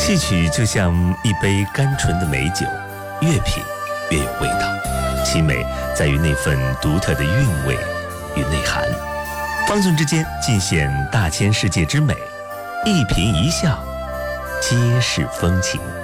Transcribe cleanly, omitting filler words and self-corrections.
戏曲就像一杯甘醇的美酒，越品越有味道，其美在于那份独特的韵味与内涵。方寸之间尽显大千世界之美，一颦一笑皆是风情。